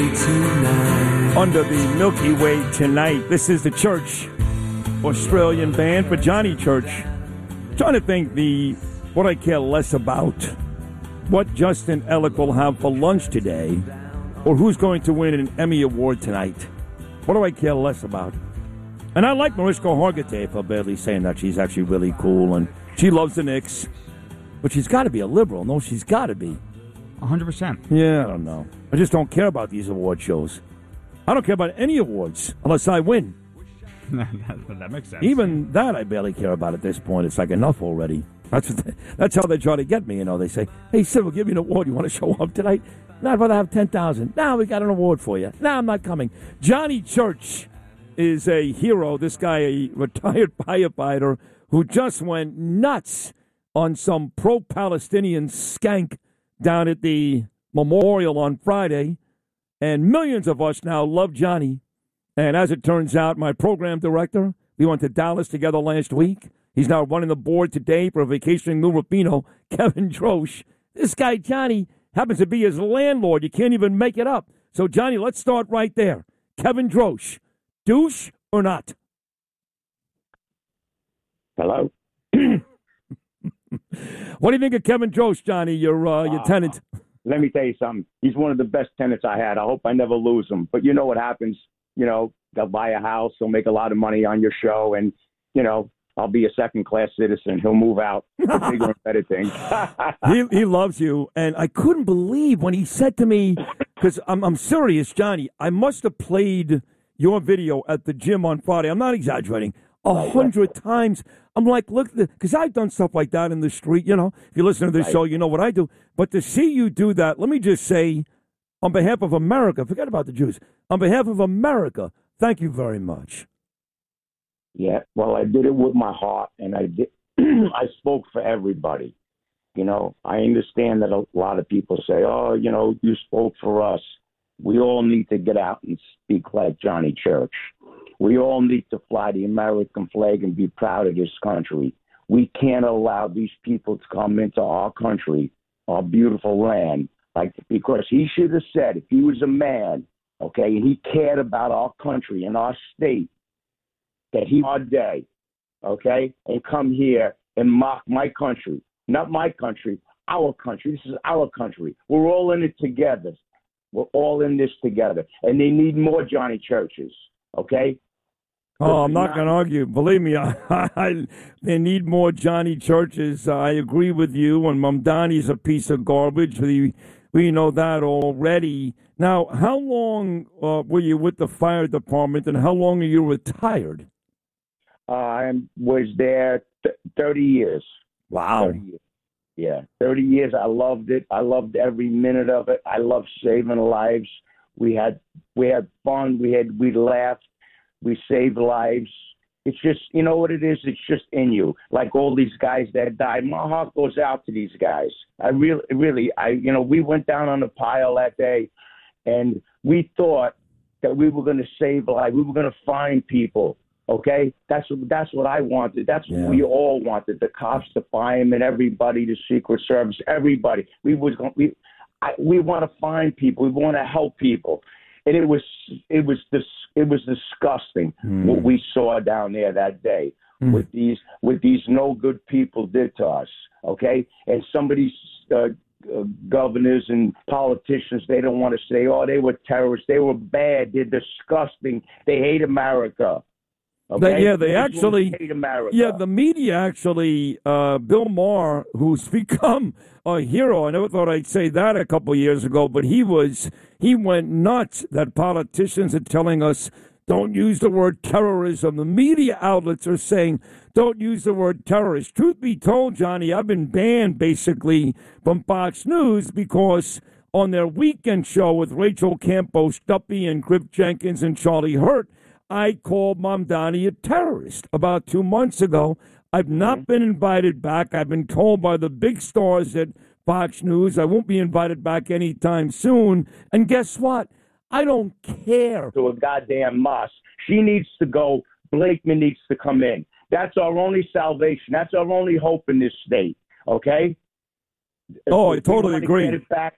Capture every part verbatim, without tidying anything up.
Way tonight. Under the Milky Way tonight. This is the Church, Australian band for Johnny Church. Trying to think the what I care less about, what Justin Ellick will have for lunch today, or who's going to win an Emmy Award tonight. What do I care less about? And I like Mariska Hargitay for barely saying that. She's actually really cool, and she loves the Knicks. But she's got to be a liberal. No, she's got to be. one hundred percent. Yeah, I don't know. I just don't care about these award shows. I don't care about any awards unless I win. that, that makes sense. Even that I barely care about at this point. It's like enough already. That's what they, that's how they try to get me, you know. They say, hey, Sid, we'll give you an award. You want to show up tonight? No, I'd rather have ten thousand dollars. Now we got an award for you. No, I'm not coming. Johnny Church is a hero. This guy, a retired firefighter who just went nuts on some pro-Palestinian skank down at the memorial on Friday. And millions of us now love Johnny. And as it turns out, my program director, we went to Dallas together last week. He's now running the board today for a vacationing Lou Rapino, Kevin Drosch. This guy, Johnny, happens to be his landlord. You can't even make it up. So, Johnny, let's start right there. Kevin Drosch, douche or not? Hello? What do you think of Kevin Drosch, Johnny, your uh, your uh, tenant? Let me tell you something. He's one of the best tenants I had. I hope I never lose him. But you know what happens? You know, they'll buy a house. They'll make a lot of money on your show. And, you know, I'll be a second-class citizen. He'll move out for bigger and better things. he, he loves you. And I couldn't believe when he said to me, because I'm, I'm serious, Johnny, I must have played your video at the gym on Friday. I'm not exaggerating. A hundred times. I'm like, look, because I've done stuff like that in the street. You know, if you listen to this right. show, you know what I do. But to see you do that, let me just say, on behalf of America, forget about the Jews. On behalf of America, thank you very much. Yeah, well, I did it with my heart, and I did. I spoke for everybody. You know, I understand that a lot of people say, oh, you know, you spoke for us. We all need to get out and speak like Johnny Church. We all need to fly the American flag and be proud of this country. We can't allow these people to come into our country, our beautiful land, like because he should have said, if he was a man, okay, and he cared about our country and our state, that he our day, okay, and come here and mock my country. Not my country, our country. This is our country. We're all in it together. We're all in this together. And they need more Johnny Churches, okay? Oh, I'm not going to argue. Believe me, I, I, they need more Johnny Churches. I agree with you. And Mamdani's a piece of garbage. We, we know that already. Now, how long uh, were you with the fire department, and how long are you retired? Uh, I was there th- thirty years. Wow. thirty years. Yeah, thirty years. I loved it. I loved every minute of it. I loved saving lives. We had we had fun. We had we laughed. We saved lives. It's just, you know what it is? It's just in you. Like all these guys that died. My heart goes out to these guys. I really, really, I, you know, we went down on the pile that day, and we thought that we were going to save lives. We were going to find people. Okay, that's that's what I wanted. That's what yeah. we all wanted. The cops to find him, and everybody, the Secret Service, everybody. We was we, I, we want to find people. We want to help people. And it was it was this it was disgusting mm. what we saw down there that day mm. with these with these no good people did to us. Okay, and some of these uh, uh, governors and politicians, they don't want to say, oh, they were terrorists. They were bad. They're disgusting. They hate America. Okay? They, yeah, they actually, hate America. yeah, the media actually, uh, Bill Maher, who's become a hero. I never thought I'd say that a couple years ago, but he was, he went nuts that politicians are telling us, don't use the word terrorism. The media outlets are saying, don't use the word terrorist. Truth be told, Johnny, I've been banned basically from Fox News because on their weekend show with Rachel Campos, Duppy, and Griff Jenkins and Charlie Hurt, I called Mamdani a terrorist about two months ago. I've not mm-hmm. been invited back. I've been told by the big stars at Fox News I won't be invited back anytime soon. And guess what? I don't care. To a goddamn mosque. She needs to go. Blakeman needs to come in. That's our only salvation. That's our only hope in this state. Okay? Oh, I totally agree. Get it back.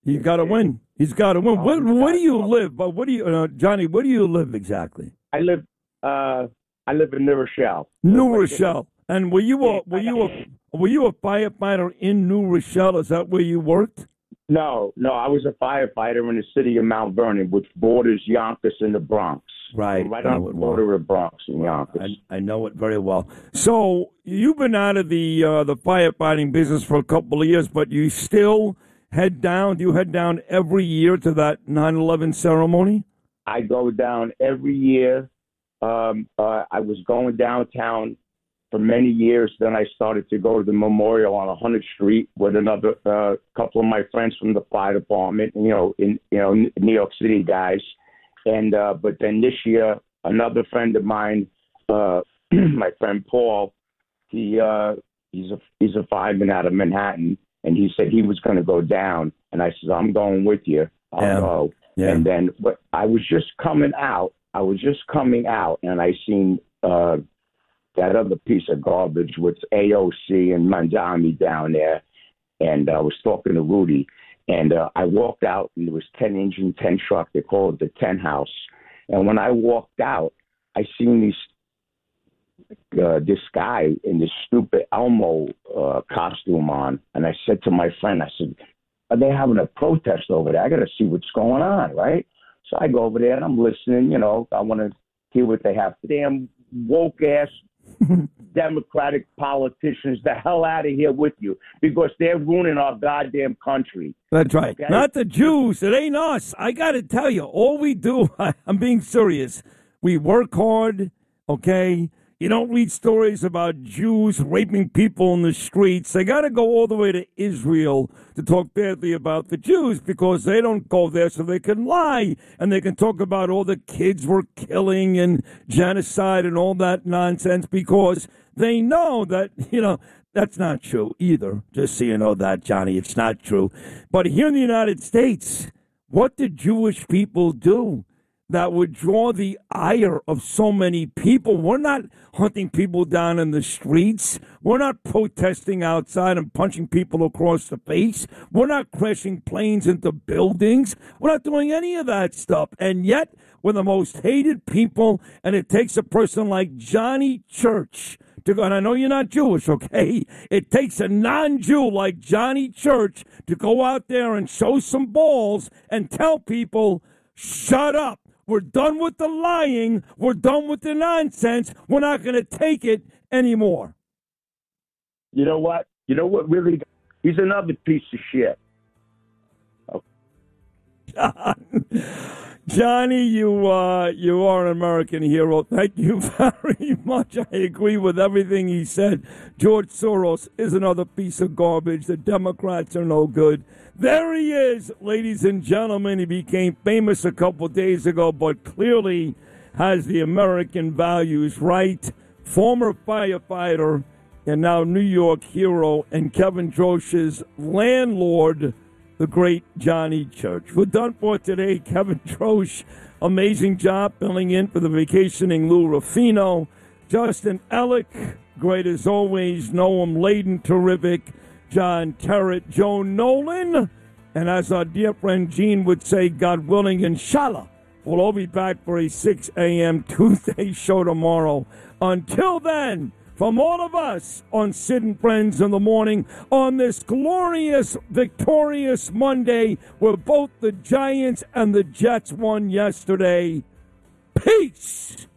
He's got to win. He's got to win. Oh, Where, he's where got- do you live? But what do you, uh, Johnny? Where do you live exactly? I live. Uh, I live in New Rochelle. New Rochelle. And were you a Yeah, were I you got- a were you a firefighter in New Rochelle? Is that where you worked? No, no. I was a firefighter in the city of Mount Vernon, which borders Yonkers and the Bronx. Right. Right I on know the it well. border of Bronx and Yonkers. I, I know it very well. So you've been out of the uh, the firefighting business for a couple of years, but you still head down. Do you head down every year to that nine eleven ceremony? I go down every year. Um, uh, I was going downtown for many years. Then I started to go to the memorial on one hundredth Street with another uh, couple of my friends from the fire department. You know, in you know New York City guys. And uh, but then this year, another friend of mine, uh, my friend Paul, he uh, he's a he's a fireman out of Manhattan, and he said he was going to go down, and I said I'm going with you. I'll Yeah. go. Yeah. And then what, I was just coming out. I was just coming out, and I seen uh, that other piece of garbage with A O C and Mandami down there, and I was talking to Rudy. And uh, I walked out, and there was ten engine, ten truck. They call it the ten house. And when I walked out, I seen these uh, this guy in this stupid Elmo uh, costume on, and I said to my friend, I said, "Are they having a protest over there? I got to see what's going on, right?" So I go over there and I'm listening. You know, I want to hear what they have. Damn woke ass Democratic politicians, the hell out of here with you, because they're ruining our goddamn country. That's right. Okay. Not the Jews. It ain't us. I got to tell you, all we do, I'm being serious, we work hard, okay? You don't read stories about Jews raping people in the streets. They got to go all the way to Israel to talk badly about the Jews because they don't go there so they can lie and they can talk about all the kids we're killing and genocide and all that nonsense because they know that, you know, that's not true either. Just so you know that, Johnny, it's not true. But here in the United States, what did Jewish people do that would draw the ire of so many people? We're not hunting people down in the streets. We're not protesting outside and punching people across the face. We're not crashing planes into buildings. We're not doing any of that stuff. And yet, we're the most hated people, and it takes a person like Johnny Church to go, and I know you're not Jewish, okay? It takes a non-Jew like Johnny Church to go out there and show some balls and tell people, shut up. We're done with the lying. We're done with the nonsense. We're not going to take it anymore. You know what? You know what really? He's another piece of shit. Johnny, you uh, you are an American hero. Thank you very much. I agree with everything he said. George Soros is another piece of garbage. The Democrats are no good. There he is, ladies and gentlemen. He became famous a couple days ago, but clearly has the American values right. Former firefighter and now New York hero and Kevin Drosch's landlord, the great Johnny Church. We're done for today. Kevin Drosch, amazing job filling in for the vacationing Lou Ruffino. Justin Ellick, great as always. Noam Layden, terrific. John Terrett, Joe Nolan. And as our dear friend Gene would say, God willing, inshallah, we'll all be back for a six a.m. Tuesday show tomorrow. Until then, from all of us on Sid and Friends in the Morning on this glorious, victorious Monday where both the Giants and the Jets won yesterday. Peace!